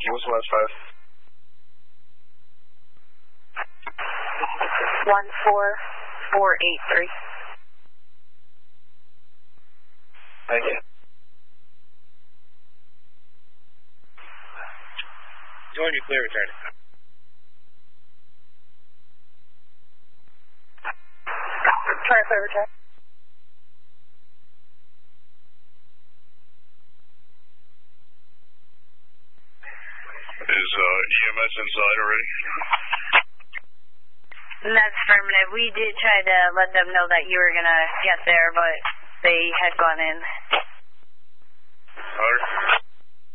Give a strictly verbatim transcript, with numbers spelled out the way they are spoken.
what's the last five? One four four eight three. Thank you. Join your clear return. Try clear return. Is uh, E M S inside already? That's affirmative. We did try to let them know that you were going to get there, but they had gone in. Alright.